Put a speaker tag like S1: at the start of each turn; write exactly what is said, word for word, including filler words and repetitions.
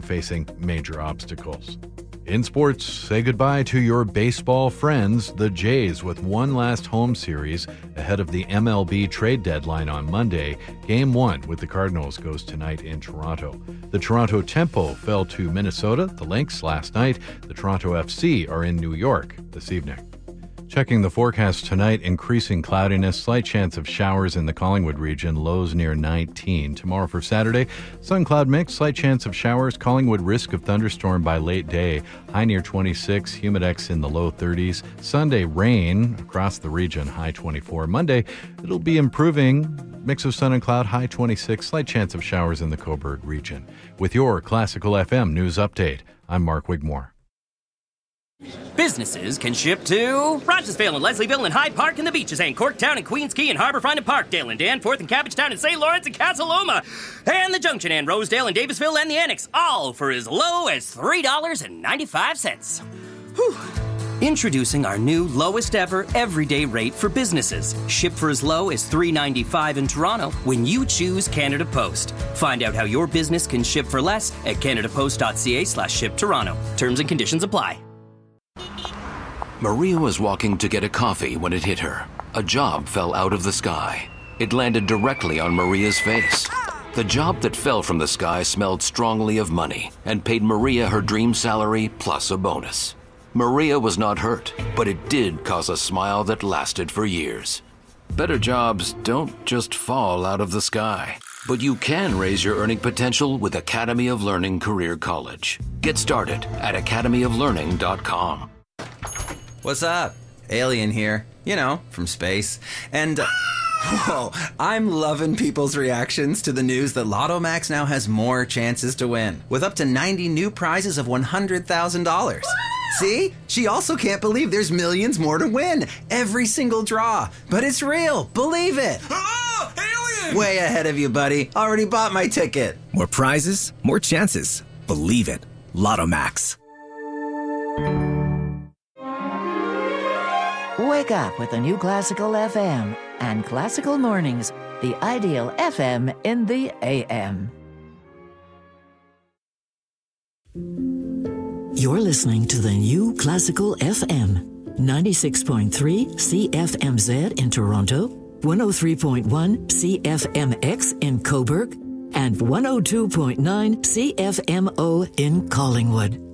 S1: facing major obstacles. In sports, say goodbye to your baseball friends, the Jays, with one last home series ahead of the M L B trade deadline on Monday. Game one with the Cardinals goes tonight in Toronto. The Toronto Tempo fell to Minnesota, the Lynx, last night. The Toronto F C are in New York this evening. Checking the forecast tonight, increasing cloudiness, slight chance of showers in the Collingwood region, lows near nineteen. Tomorrow for Saturday, sun cloud mix, slight chance of showers, Collingwood risk of thunderstorm by late day, high near twenty-six, humidex in the low thirties. Sunday, rain across the region, high twenty-four. Monday, it'll be improving, mix of sun and cloud, high twenty-six, slight chance of showers in the Cobourg region. With your Classical F M news update, I'm Mark Wigmore.
S2: Businesses can ship to Rogersville and Leslieville and Hyde Park and the Beaches and Corktown and Queens Quay and Harbourfront and Parkdale and Danforth and Cabbagetown and Saint Lawrence and Casaloma and the Junction and Rosedale and Davisville and the Annex, all for as low as three dollars and ninety-five cents. Whew. Introducing our new lowest ever everyday rate for businesses. Ship for as low as three dollars and ninety-five cents in Toronto when you choose Canada Post. Find out how your business can ship for less at canadapost.ca slash ship Toronto. Terms and conditions apply.
S3: Maria was walking to get a coffee when it hit her. A job fell out of the sky. It landed directly on Maria's face. The job that fell from the sky smelled strongly of money and paid Maria her dream salary plus a bonus. Maria was not hurt, but it did cause a smile that lasted for years. Better jobs don't just fall out of the sky, but you can raise your earning potential with Academy of Learning Career College. Get started at academy of learning dot com.
S4: What's up? Alien here. You know, from space. And, uh, whoa, I'm loving people's reactions to the news that Lotto Max now has more chances to win, with up to ninety new prizes of one hundred thousand dollars. See? She also can't believe there's millions more to win. Every single draw. But it's real. Believe it.
S5: Oh, alien!
S4: Way ahead of you, buddy. Already bought my ticket.
S6: More prizes, more chances. Believe it. Lotto Max.
S7: Wake up with the new Classical F M and Classical Mornings, the ideal F M in the A M.
S8: You're listening to the new Classical F M, ninety-six point three C F M Z in Toronto, one oh three point one C F M X in Cobourg, and one oh two point nine C F M O in Collingwood.